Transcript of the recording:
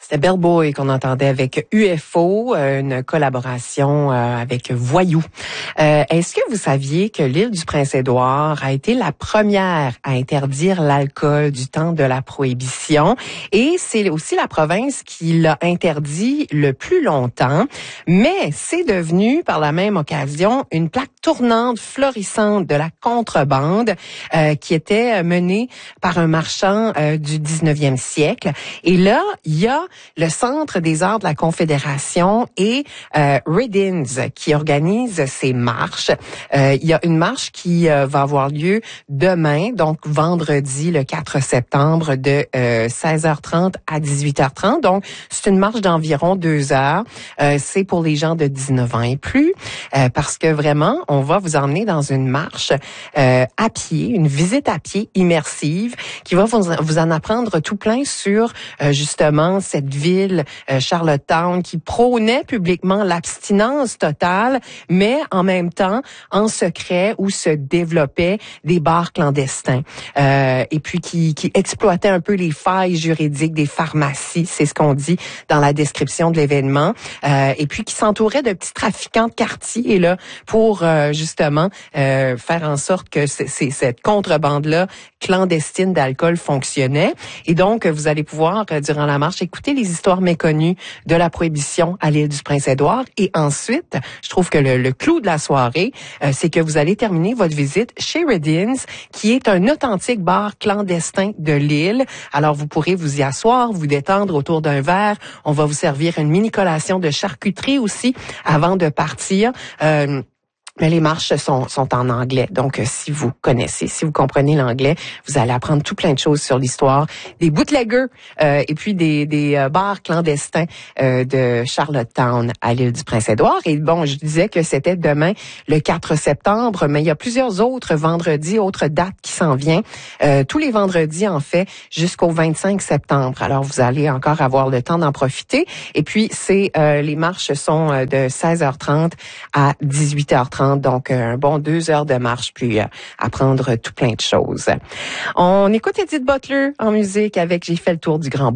C'était Bellboy qu'on entendait avec UFO, une collaboration avec Voyou. Est-ce que vous saviez que l'île du Prince-Édouard a été la première à interdire l'alcool du temps de la Prohibition? Et c'est aussi la province qui l'a interdit le plus longtemps. Mais c'est devenu, par la même occasion, une plaque tournante florissante de la contrebande qui était menée par un marchand du 19e siècle. Et là, il y a le Centre des arts de la Confédération et Riddins qui organise ces marches. Il y a une marche qui va avoir lieu demain, donc vendredi le 4 septembre de 16h30 à 18h30. Donc, c'est une marche d'environ 2 heures. C'est pour les gens de 19 ans et plus parce que vraiment, on va vous emmener dans une marche à pied, une visite à pied immersive qui va vous en apprendre tout plein sur justement cette ville, Charlottetown, qui prônait publiquement l'abstinence totale, mais en même temps, en secret, où se développaient des bars clandestins. Et puis qui exploitait un peu les failles juridiques des pharmacies, c'est ce qu'on dit dans la description de l'événement. Et puis qui s'entourait de petits trafiquants de quartier et là pour justement faire en sorte que cette contrebande-là clandestine d'alcool fonctionnait. Et donc, vous allez pouvoir, durant la marche, écouter les histoires méconnues de la Prohibition à l'île du Prince-Édouard. Et ensuite, je trouve que le clou de la soirée, c'est que vous allez terminer votre visite chez Riddins, qui est un authentique bar clandestin de l'île. Alors, vous pourrez vous y asseoir, vous détendre autour d'un verre. On va vous servir une mini collation de charcuterie aussi avant de partir. Mais les marches sont en anglais. Donc, si vous comprenez l'anglais, vous allez apprendre tout plein de choses sur l'histoire des bootleggers et puis des bars clandestins de Charlottetown à l'île du Prince-Édouard. Et bon, je disais que c'était demain, le 4 septembre, mais il y a plusieurs autres vendredis, autres dates qui s'en viennent. Tous les vendredis, en fait, jusqu'au 25 septembre. Alors, vous allez encore avoir le temps d'en profiter. Et puis, les marches sont de 16h30 à 18h30. Donc, un bon 2 heures de marche, puis apprendre tout plein de choses. On écoute Edith Butler en musique avec J'ai fait le tour du Grand Bourg.